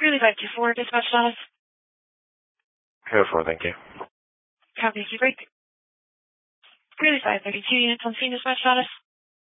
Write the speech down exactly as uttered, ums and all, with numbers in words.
Really five two four, dispatch status. Here four, thank you. Copy, keep break. Really five thirty-two, units on scene, dispatch status.